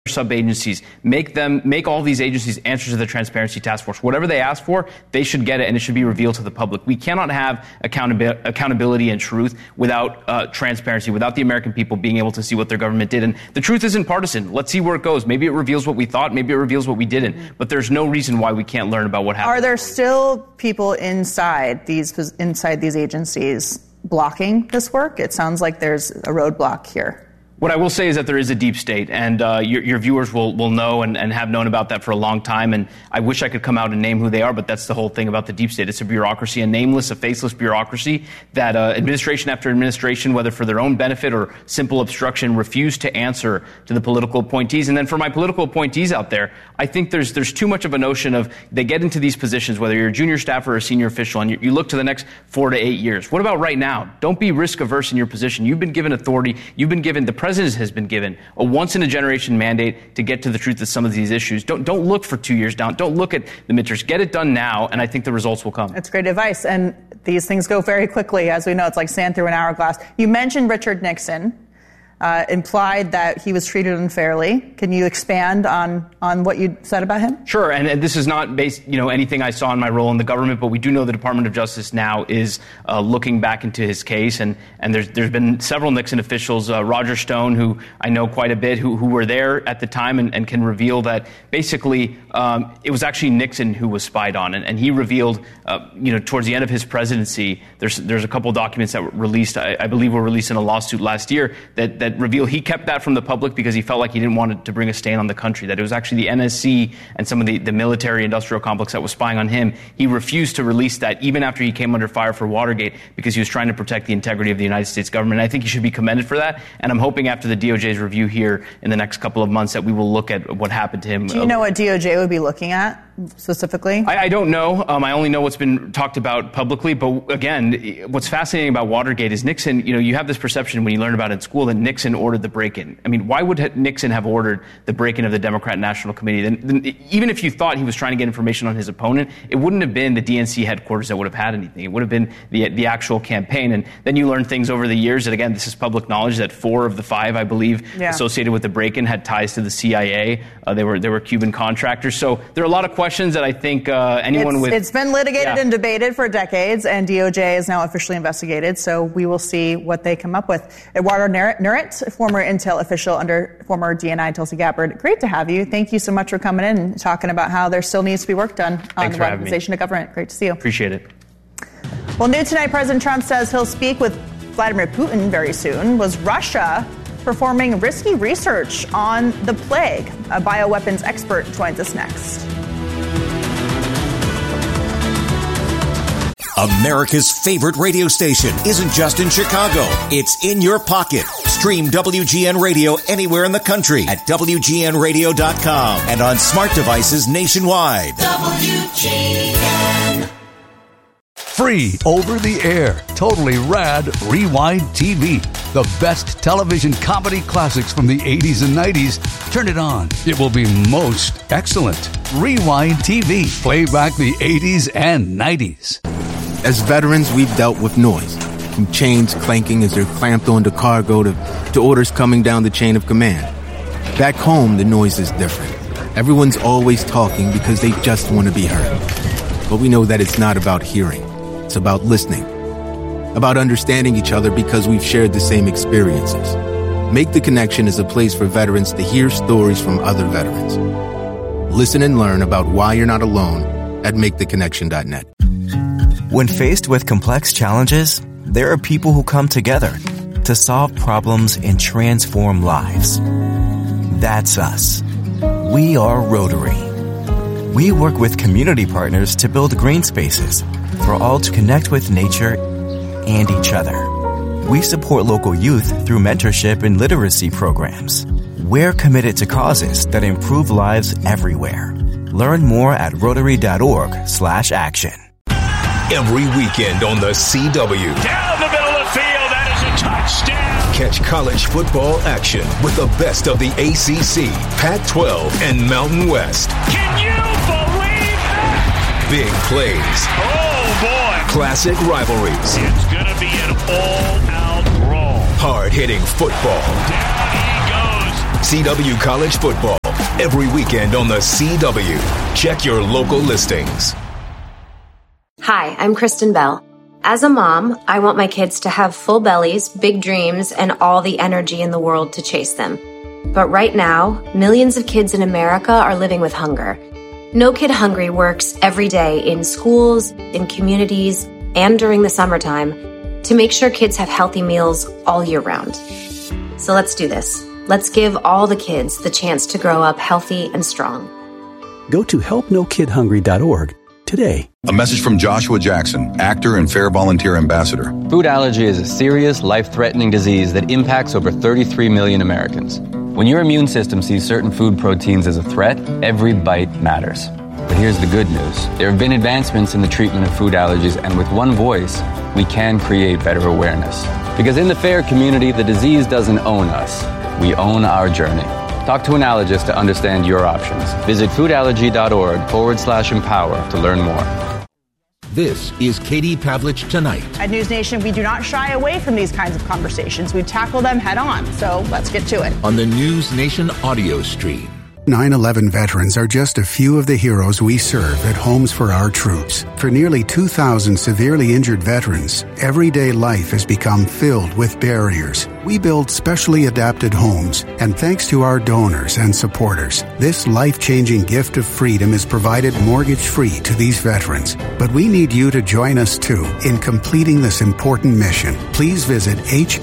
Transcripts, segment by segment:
sub-agencies, make all these agencies answer to the Transparency Task Force. Whatever they ask for, they should get it, and it should be revealed to the public. We cannot have accountability and truth without transparency, without the American people being able to see what their government did. And the truth isn't partisan. Let's see where it goes. Maybe it reveals what we thought, maybe it reveals what we didn't, but there's no reason why we can't learn about what happened. Are there still people inside these agencies blocking this work? It sounds like there's a roadblock here. What I will say is that there is a deep state, and your viewers will know and have known about that for a long time, and I wish I could come out and name who they are, but that's the whole thing about the deep state. It's a bureaucracy, a nameless, a faceless bureaucracy that administration after administration, whether for their own benefit or simple obstruction, refuse to answer to the political appointees. And then for my political appointees out there, I think there's too much of a notion of they get into these positions, whether you're a junior staffer or a senior official, and you look to the next 4 to 8 years. What about right now? Don't be risk-averse in your position. You've been given authority. You've been given, the president has been given a once-in-a-generation mandate to get to the truth of some of these issues. Don't look for 2 years down. Don't look at the midterms. Get it done now, and I think the results will come. That's great advice, and these things go very quickly. As we know, it's like sand through an hourglass. You mentioned Richard Nixon. Implied that he was treated unfairly. Can you expand on what you said about him? Sure, and this is not based, anything I saw in my role in the government, but we do know the Department of Justice now is looking back into his case, and there's been several Nixon officials, Roger Stone, who I know quite a bit, who were there at the time and can reveal that basically it was actually Nixon who was spied on, and he revealed, towards the end of his presidency, there's a couple documents that were released, I believe were released in a lawsuit last year, that reveal he kept that from the public because he felt like he didn't want it to bring a stain on the country, that it was actually the NSC and some of the military industrial complex that was spying on him. He refused to release that even after he came under fire for Watergate because he was trying to protect the integrity of the United States government. And I think he should be commended for that. And I'm hoping after the DOJ's review here in the next couple of months that we will look at what happened to him. Do you know what DOJ would be looking at specifically? I don't know. I only know what's been talked about publicly. But again, what's fascinating about Watergate is Nixon, you have this perception when you learn about it in school that Nixon ordered the break-in. I mean, why would Nixon have ordered the break-in of the Democrat National Committee? Then even if you thought he was trying to get information on his opponent, it wouldn't have been the DNC headquarters that would have had anything. It would have been the actual campaign. And then you learn things over the years that, again, this is public knowledge, that 4 of the 5, I believe, associated with the break-in had ties to the CIA. They were Cuban contractors. So there are a lot of questions that I think It's been litigated and debated for decades, and DOJ is now officially investigated, so we will see what they come up with. Eduardo Nurit, former Intel official under former DNI Tulsi Gabbard, great to have you. Thank you so much for coming in and talking about how there still needs to be work done on the weaponization of government. Great to see you. Appreciate it. Well, new tonight, President Trump says he'll speak with Vladimir Putin very soon. Was Russia performing risky research on the plague? A bioweapons expert joins us next. America's favorite radio station isn't just in Chicago. It's in your pocket. Stream WGN Radio anywhere in the country at WGNradio.com and on smart devices nationwide. WGN. Free over the air. Totally rad Rewind TV. The best television comedy classics from the 80s and 90s. Turn it on. It will be most excellent. Rewind TV. Play back the 80s and 90s. As veterans, we've dealt with noise, from chains clanking as they're clamped onto cargo to orders coming down the chain of command. Back home, the noise is different. Everyone's always talking because they just want to be heard. But we know that it's not about hearing. It's about listening. About understanding each other because we've shared the same experiences. Make the Connection is a place for veterans to hear stories from other veterans. Listen and learn about why you're not alone at MakeTheConnection.net. When faced with complex challenges, there are people who come together to solve problems and transform lives. That's us. We are Rotary. We work with community partners to build green spaces for all to connect with nature and each other. We support local youth through mentorship and literacy programs. We're committed to causes that improve lives everywhere. Learn more at Rotary.org/action. Every weekend on the CW. Down the middle of the field, that is a touchdown. Catch college football action with the best of the ACC, Pac-12, and Mountain West. Can you believe that? Big plays. Oh, boy. Classic rivalries. It's going to be an all-out brawl. Hard-hitting football. Down he goes. CW College Football, every weekend on the CW. Check your local listings. Hi, I'm Kristen Bell. As a mom, I want my kids to have full bellies, big dreams, and all the energy in the world to chase them. But right now, millions of kids in America are living with hunger. No Kid Hungry works every day in schools, in communities, and during the summertime to make sure kids have healthy meals all year round. So let's do this. Let's give all the kids the chance to grow up healthy and strong. Go to helpnokidhungry.org today. A message from Joshua Jackson, actor and Fair Volunteer Ambassador. Food allergy is a serious, life-threatening disease that impacts over 33 million Americans. When your immune system sees certain food proteins as a threat, every bite matters. But here's the good news. There have been advancements in the treatment of food allergies, and with one voice, we can create better awareness. Because in the FAIR community, the disease doesn't own us. We own our journey. Talk to an allergist to understand your options. Visit foodallergy.org/empower to learn more. This is Katie Pavlich Tonight. At News Nation, we do not shy away from these kinds of conversations. We tackle them head on. So let's get to it. On the News Nation audio stream. 9/11 veterans are just a few of the heroes we serve at Homes for Our Troops. For nearly 2,000 severely injured veterans, everyday life has become filled with barriers. We build specially adapted homes, and thanks to our donors and supporters, this life-changing gift of freedom is provided mortgage-free to these veterans. But we need you to join us, too, in completing this important mission. Please visit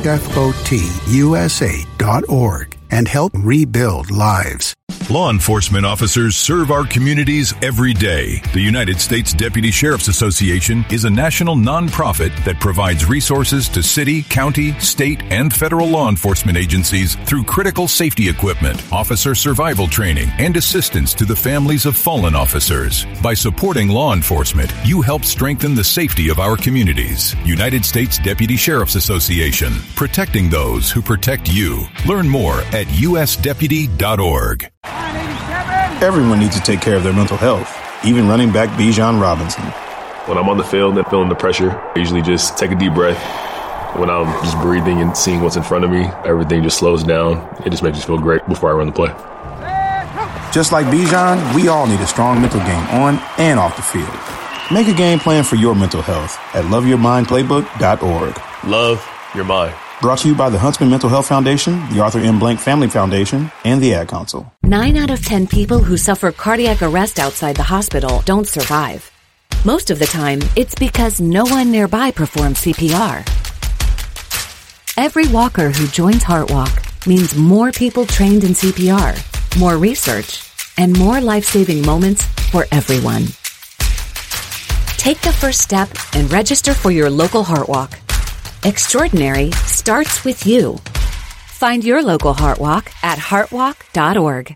hfotusa.org and help rebuild lives. Law enforcement officers serve our communities every day. The United States Deputy Sheriff's Association is a national nonprofit that provides resources to city, county, state, and federal law enforcement agencies through critical safety equipment, officer survival training, and assistance to the families of fallen officers. By supporting law enforcement, you help strengthen the safety of our communities. United States Deputy Sheriff's Association, protecting those who protect you. Learn more at usdeputy.org. Everyone needs to take care of their mental health, even running back Bijan Robinson. When I'm on the field and feeling the pressure, I usually just take a deep breath. When I'm just breathing and seeing what's in front of me, everything just slows down. It just makes me feel great before I run the play. Just like Bijan, we all need a strong mental game on and off the field. Make a game plan for your mental health at loveyourmindplaybook.org. Love your mind. Brought to you by the Huntsman Mental Health Foundation, the Arthur M. Blank Family Foundation, and the Ad Council. 9 out of 10 people who suffer cardiac arrest outside the hospital don't survive. Most of the time, it's because no one nearby performs CPR. Every walker who joins HeartWalk means more people trained in CPR, more research, and more life-saving moments for everyone. Take the first step and register for your local HeartWalk. Extraordinary starts with you. Find your local HeartWalk at heartwalk.org.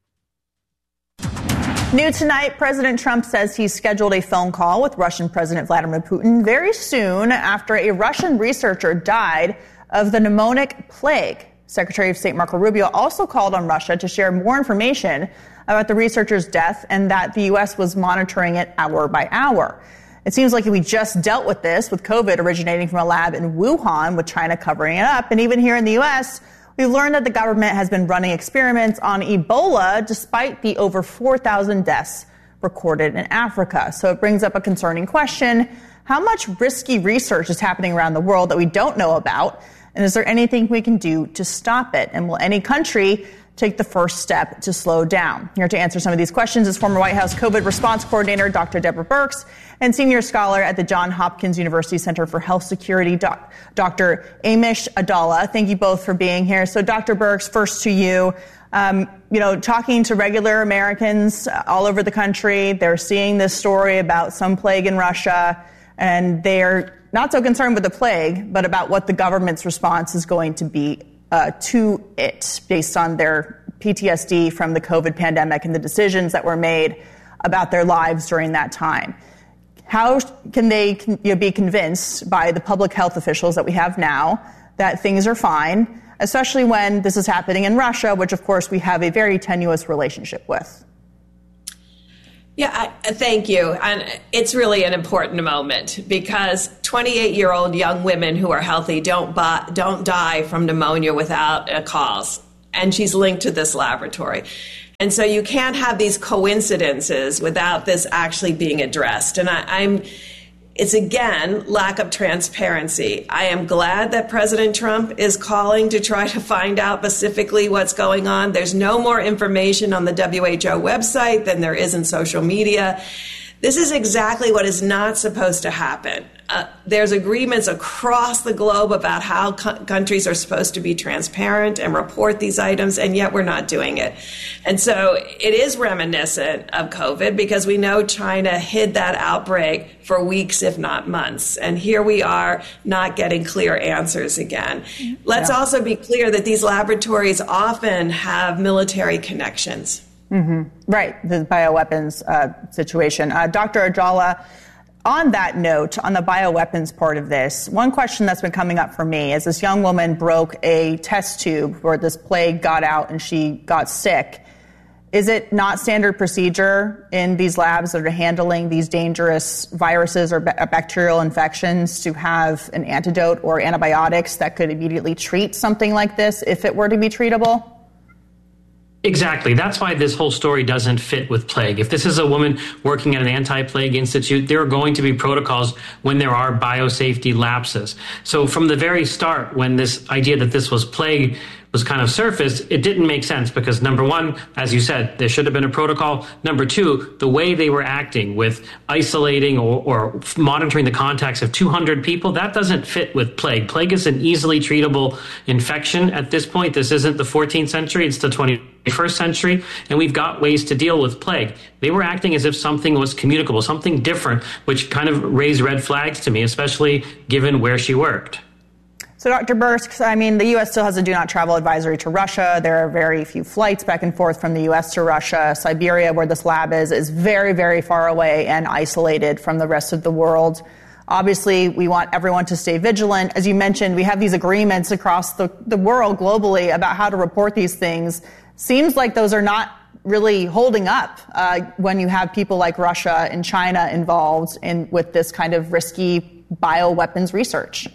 New tonight, President Trump says he's scheduled a phone call with Russian President Vladimir Putin very soon after a Russian researcher died of the pneumonic plague. Secretary of State Marco Rubio also called on Russia to share more information about the researcher's death and that the U.S. was monitoring it hour by hour. It seems like we just dealt with this, with COVID originating from a lab in Wuhan, with China covering it up. And even here in the U.S., we've learned that the government has been running experiments on Ebola despite the over 4,000 deaths recorded in Africa. So it brings up a concerning question. How much risky research is happening around the world that we don't know about? And is there anything we can do to stop it? And will any country take the first step to slow down? Here to answer some of these questions is former White House COVID response coordinator, Dr. Deborah Birx, and senior scholar at the Johns Hopkins University Center for Health Security, Dr. Amish Adallah. Thank you both for being here. So, Dr. Birx, first to you. Talking to regular Americans all over the country, they're seeing this story about some plague in Russia, and they're not so concerned with the plague, but about what the government's response is going to be to it based on their PTSD from the COVID pandemic and the decisions that were made about their lives during that time. How can they be convinced by the public health officials that we have now that things are fine, especially when this is happening in Russia, which, of course, we have a very tenuous relationship with? Yeah, thank you. And it's really an important moment because 28-year-old young women who are healthy don't die from pneumonia without a cause. and she's linked to this laboratory. And so you can't have these coincidences without this actually being addressed. And it's again, lack of transparency. I am glad that President Trump is calling to try to find out specifically what's going on. There's no more information on the WHO website than there is in social media. This is exactly what is not supposed to happen. There's agreements across the globe about how countries are supposed to be transparent and report these items, and yet we're not doing it. And so it is reminiscent of COVID because we know China hid that outbreak for weeks, if not months. And here we are not getting clear answers again. Let's also be clear that these laboratories often have military connections. Mm-hmm. Right, the bioweapons situation. Dr. Ajala, on that note, on the bioweapons part of this, one question that's been coming up for me is this young woman broke a test tube where this plague got out and she got sick. Is it not standard procedure in these labs that are handling these dangerous viruses or bacterial infections to have an antidote or antibiotics that could immediately treat something like this if it were to be treatable? Exactly. That's why this whole story doesn't fit with plague. If this is a woman working at an anti-plague institute, there are going to be protocols when there are biosafety lapses. So from the very start, when this idea that this was plague was kind of surfaced, it didn't make sense because, number one, as you said, there should have been a protocol. Number two, the way they were acting with isolating or monitoring the contacts of 200 people, that doesn't fit with plague. Plague is an easily treatable infection at this point. This isn't the 14th century, it's the 21st century, and we've got ways to deal with plague. They were acting as if something was communicable, something different, which kind of raised red flags to me, especially given where she worked. So, Dr. Birx, I mean, the U.S. still has a do-not-travel advisory to Russia. There are very few flights back and forth from the U.S. to Russia. Siberia, where this lab is very, very far away and isolated from the rest of the world. Obviously, we want everyone to stay vigilant. As you mentioned, we have these agreements across the world globally about how to report these things. Seems like those are not really holding up when you have people like Russia and China involved with this kind of risky bioweapons research.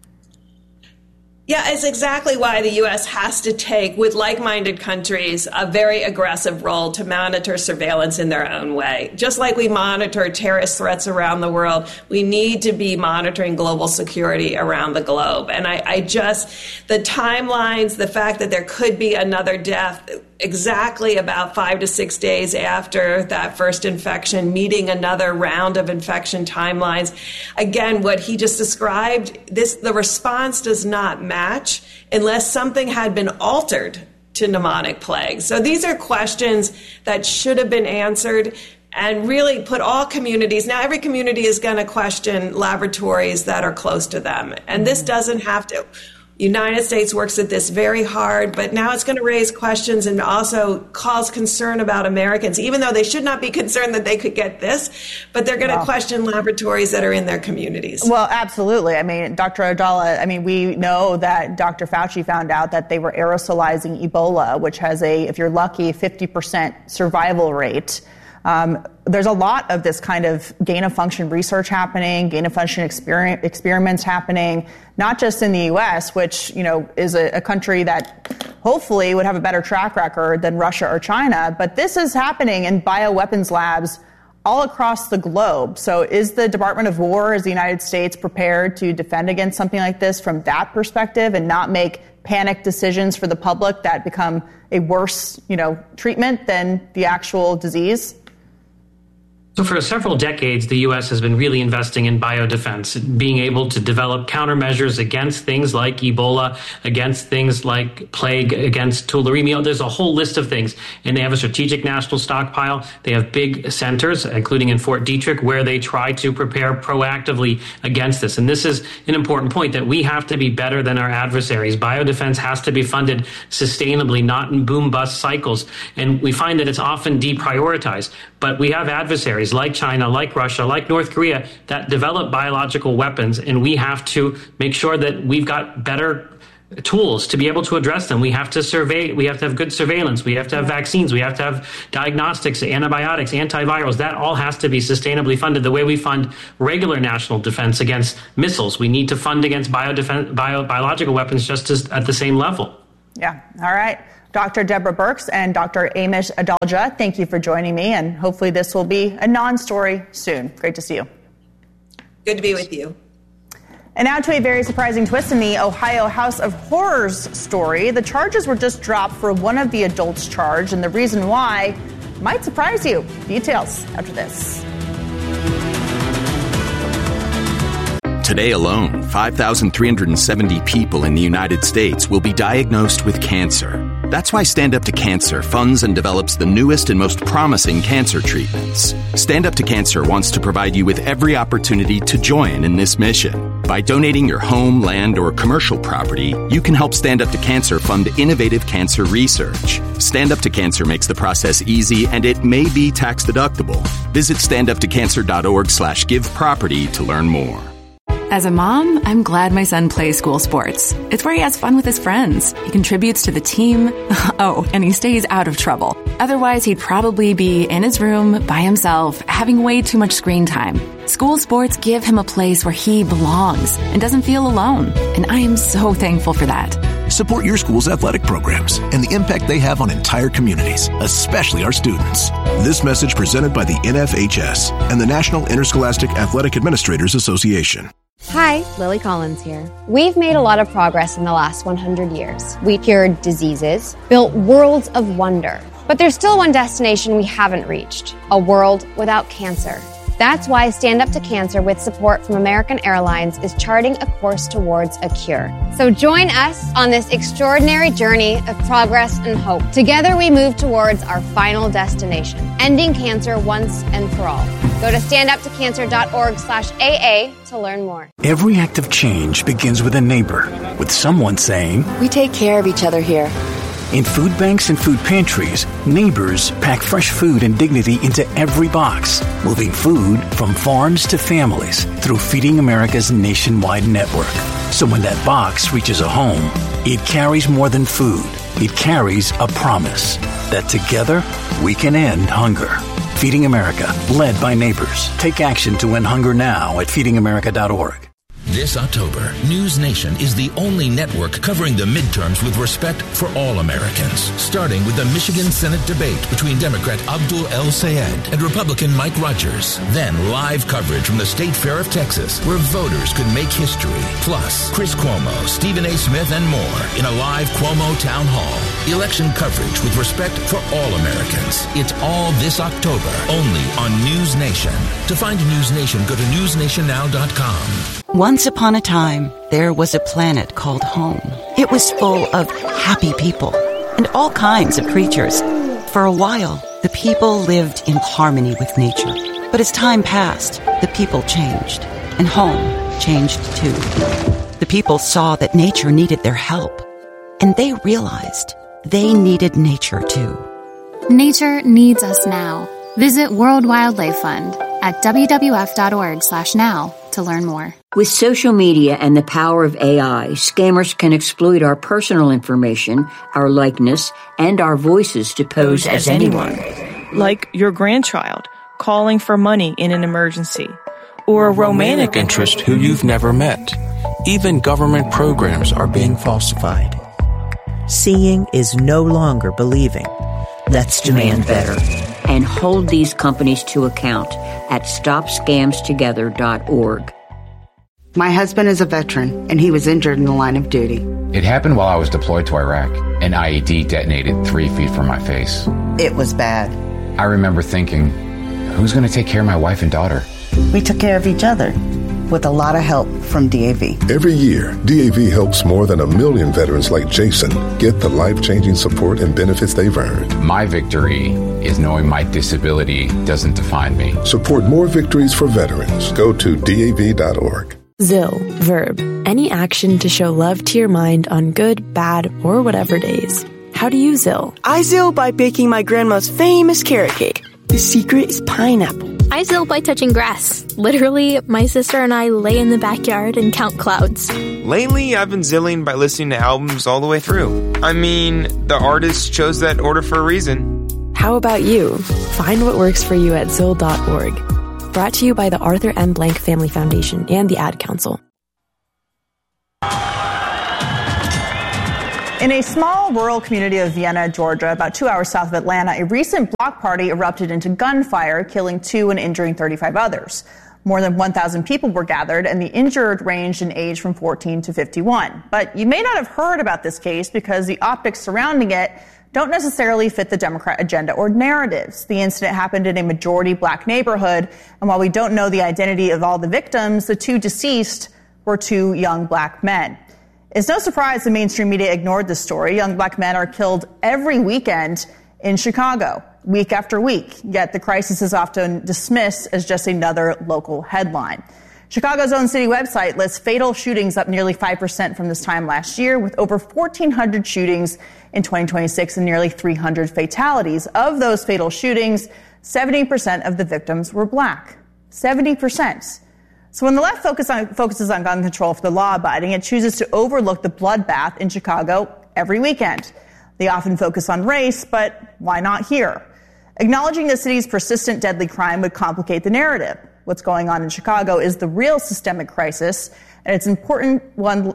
Yeah, it's exactly why the U.S. has to take, with like-minded countries, a very aggressive role to monitor surveillance in their own way. Just like we monitor terrorist threats around the world, we need to be monitoring global security around the globe. And the timelines, the fact that there could be another death exactly about 5 to 6 days after that first infection, meeting another round of infection timelines. Again, what he just described, the response does not match unless something had been altered to pneumonic plague. So these are questions that should have been answered and really put all communities. Now, every community is going to question laboratories that are close to them, and this doesn't have to. United States works at this very hard, but now it's going to raise questions and also cause concern about Americans, even though they should not be concerned that they could get this, but they're going to question laboratories that are in their communities. Well, absolutely. I mean, Dr. Ajala, we know that Dr. Fauci found out that they were aerosolizing Ebola, which has if you're lucky, 50% survival rate. There's a lot of this kind of gain-of-function research happening, gain-of-function experiments happening, not just in the U.S., which, is a country that hopefully would have a better track record than Russia or China, but this is happening in bioweapons labs all across the globe. So is the Department of War, is the United States prepared to defend against something like this from that perspective and not make panic decisions for the public that become a worse, treatment than the actual disease? So for several decades, the U.S. has been really investing in biodefense, being able to develop countermeasures against things like Ebola, against things like plague, against tularemia. There's a whole list of things. And they have a strategic national stockpile. They have big centers, including in Fort Detrick, where they try to prepare proactively against this. And this is an important point, that we have to be better than our adversaries. Biodefense has to be funded sustainably, not in boom-bust cycles. And we find that it's often deprioritized. But we have adversaries like China, like Russia, like North Korea that develop biological weapons, and we have to make sure that we've got better tools to be able to address them. We have to survey, we have to have good surveillance, we have to have vaccines, we have to have diagnostics, antibiotics, antivirals. That all has to be sustainably funded the way we fund regular national defense against missiles. We need to fund against biological weapons just at the same level. Yeah. All right. Dr. Deborah Birx and Dr. Amish Adalja, thank you for joining me, and hopefully this will be a non-story soon. Great to see you. Good to be with you. And now to a very surprising twist in the Ohio House of Horrors story. The charges were just dropped for one of the adults charged, and the reason why might surprise you. Details after this. Today alone, 5,370 people in the United States will be diagnosed with cancer. That's why Stand Up to Cancer funds and develops the newest and most promising cancer treatments. Stand Up to Cancer wants to provide you with every opportunity to join in this mission. By donating your home, land, or commercial property, you can help Stand Up to Cancer fund innovative cancer research. Stand Up to Cancer makes the process easy, and it may be tax deductible. Visit standuptocancer.org/giveproperty to learn more. As a mom, I'm glad my son plays school sports. It's where he has fun with his friends. He contributes to the team. Oh, and he stays out of trouble. Otherwise, he'd probably be in his room by himself, having way too much screen time. School sports give him a place where he belongs and doesn't feel alone. And I am so thankful for that. Support your school's athletic programs and the impact they have on entire communities, especially our students. This message presented by the NFHS and the National Interscholastic Athletic Administrators Association. Hi, Lily Collins here. We've made a lot of progress in the last 100 years. We cured diseases, built worlds of wonder. But there's still one destination we haven't reached, a world without cancer. That's why Stand Up to Cancer, with support from American Airlines, is charting a course towards a cure. So join us on this extraordinary journey of progress and hope. Together we move towards our final destination, ending cancer once and for all. Go to standuptocancer.org/AA to learn more. Every act of change begins with a neighbor, with someone saying, "We take care of each other here." In food banks and food pantries, neighbors pack fresh food and dignity into every box, moving food from farms to families through Feeding America's nationwide network. So when that box reaches a home, it carries more than food. It carries a promise that together we can end hunger. Feeding America, led by neighbors. Take action to end hunger now at feedingamerica.org. This October, News Nation is the only network covering the midterms with respect for all Americans, starting with the Michigan Senate debate between Democrat Abdul El-Sayed and Republican Mike Rogers. Then live coverage from the State Fair of Texas, where voters could make history. Plus, Chris Cuomo, Stephen A. Smith, and more in a live Cuomo Town Hall. Election coverage with respect for all Americans. It's all this October, only on News Nation. To find News Nation, go to newsnationnow.com. Once upon a time, there was a planet called home. It was full of happy people and all kinds of creatures. For a while, the people lived in harmony with nature. But as time passed, the people changed, and home changed too. The people saw that nature needed their help, and they realized they needed nature too. Nature needs us now. Visit World Wildlife Fund at wwf.org/now to learn more. With social media and the power of AI, scammers can exploit our personal information, our likeness, and our voices to pose as anyone. Like your grandchild calling for money in an emergency, or a romantic interest who you've never met. Even government programs are being falsified. Seeing is no longer believing. Let's demand better. And hold these companies to account at StopScamsTogether.org. My husband is a veteran, and he was injured in the line of duty. It happened while I was deployed to Iraq. An IED detonated 3 feet from my face. It was bad. I remember thinking, who's going to take care of my wife and daughter? We took care of each other, with a lot of help from DAV. Every year, DAV helps more than 1 million veterans like Jason get the life-changing support and benefits they've earned. My victory is knowing my disability doesn't define me. Support more victories for veterans. Go to DAV.org. ZIL, verb, any action to show love to your mind on good, bad, or whatever days. How do you ZIL? I ZIL by baking my grandma's famous carrot cake. The secret is pineapple. I ZIL by touching grass. Literally, my sister and I lay in the backyard and count clouds. Lately, I've been zilling by listening to albums all the way through. I mean, the artist chose that order for a reason. How about you? Find what works for you at ZIL.org. Brought to you by the Arthur M. Blank Family Foundation and the Ad Council. In a small rural community of Vienna, Georgia, about 2 hours south of Atlanta, a recent block party erupted into gunfire, killing 2 and injuring 35 others. More than 1,000 people were gathered, and the injured ranged in age from 14 to 51. But you may not have heard about this case because the optics surrounding it don't necessarily fit the Democrat agenda or narratives. The incident happened in a majority black neighborhood, and while we don't know the identity of all the victims, the 2 deceased were 2 young black men. It's no surprise the mainstream media ignored this story. Young black men are killed every weekend in Chicago, week after week, yet the crisis is often dismissed as just another local headline. Chicago's own city website lists fatal shootings up nearly 5% from this time last year, with over 1,400 shootings in 2026 and nearly 300 fatalities. Of those fatal shootings, 70% of the victims were black. 70%. So when the left focuses on gun control for the law-abiding, it chooses to overlook the bloodbath in Chicago every weekend. They often focus on race, but why not here? Acknowledging the city's persistent deadly crime would complicate the narrative. What's going on in Chicago is the real systemic crisis, and it's an important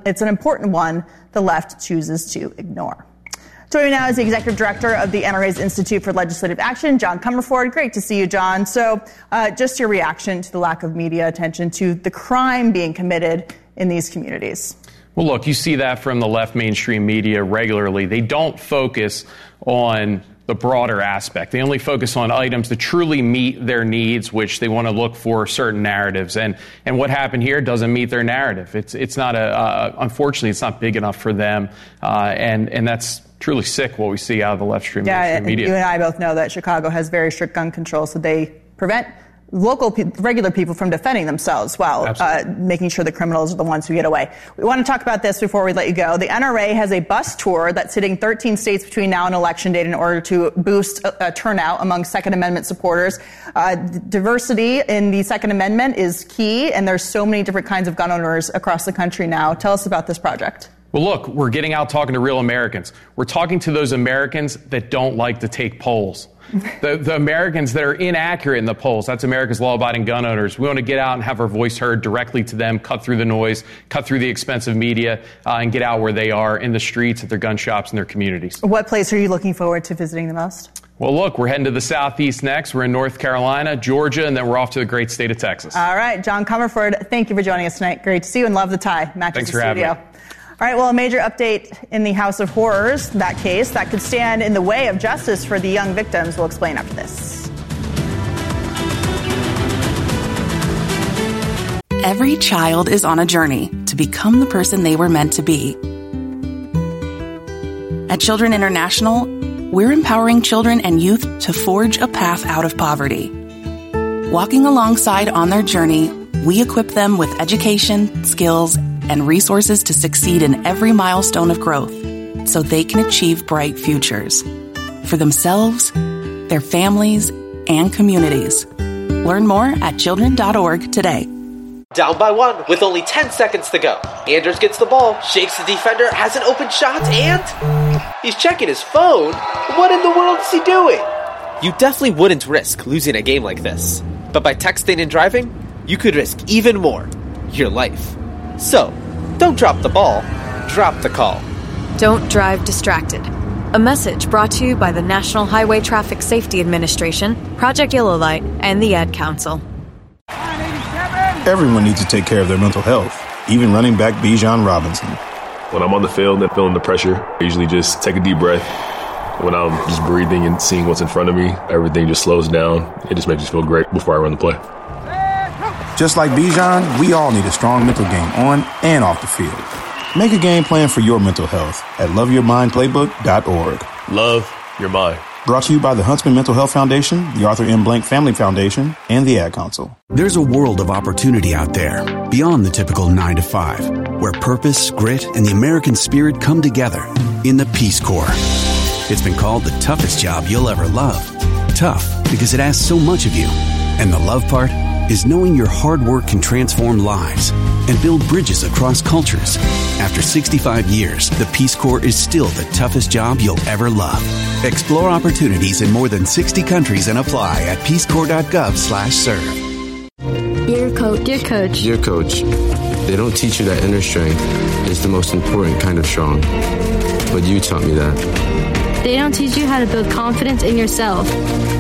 one the left chooses to ignore. Joining me now is the Executive Director of the NRA's Institute for Legislative Action, John Comerford. Great to see you, John. So just your reaction to the lack of media attention to the crime being committed in these communities. Well, look, you see that from the left mainstream media regularly. They don't focus on the broader aspect. They only focus on items that truly meet their needs, which they want to look for certain narratives. And what happened here doesn't meet their narrative. It's not unfortunately, it's not big enough for them. And that's truly sick what we see out of the left-stream media. You and I both know that Chicago has very strict gun control, so they prevent regular people from defending themselves while making sure the criminals are the ones who get away. We want to talk about this before we let you go. The NRA has a bus tour that's hitting 13 states between now and election date in order to boost turnout among Second Amendment supporters. Diversity in the Second Amendment is key, and there's so many different kinds of gun owners across the country now. Tell us about this project. Well, look, we're getting out talking to real Americans. We're talking to those Americans that don't like to take polls. The Americans that are inaccurate in the polls. That's America's law-abiding gun owners. We want to get out and have our voice heard directly to them, cut through the noise, cut through the expensive media, and get out where they are in the streets, at their gun shops, and their communities. What place are you looking forward to visiting the most? Well, look, we're heading to the Southeast next. We're in North Carolina, Georgia, and then we're off to the great state of Texas. All right, John Comerford, thank you for joining us tonight. Great to see you and love the tie. Thanks for having me. All right, well, a major update in the House of Horrors, that case that could stand in the way of justice for the young victims. We'll explain after this. Every child is on a journey to become the person they were meant to be. At Children International, we're empowering children and youth to forge a path out of poverty. Walking alongside on their journey, we equip them with education, skills, and resources to succeed in every milestone of growth so they can achieve bright futures for themselves, their families, and communities. Learn more at children.org today. Down by 1 with only 10 seconds to go. Anders gets the ball, shakes the defender, has an open shot, and he's checking his phone. What in the world is he doing? You definitely wouldn't risk losing a game like this. But by texting and driving, you could risk even more, your life. So, don't drop the ball, drop the call. Don't drive distracted. A message brought to you by the National Highway Traffic Safety Administration, Project Yellow Light, and the Ad Council. Everyone needs to take care of their mental health, even running back Bijan Robinson. When I'm on the field and feeling the pressure, I usually just take a deep breath. When I'm just breathing and seeing what's in front of me, everything just slows down. It just makes me feel great before I run the play. Just like Bijan, we all need a strong mental game on and off the field. Make a game plan for your mental health at loveyourmindplaybook.org. Love your mind. Brought to you by the Huntsman Mental Health Foundation, the Arthur M. Blank Family Foundation, and the Ad Council. There's a world of opportunity out there, beyond the typical 9 to 5, where purpose, grit, and the American spirit come together in the Peace Corps. It's been called the toughest job you'll ever love. Tough because it asks so much of you. And the love part is knowing your hard work can transform lives and build bridges across cultures. After 65 years, the Peace Corps is still the toughest job you'll ever love. Explore opportunities in more than 60 countries and apply at peacecorps.gov/serve. Dear Coach. Dear Coach. They don't teach you that inner strength is the most important kind of strong. But you taught me that. They don't teach you how to build confidence in yourself.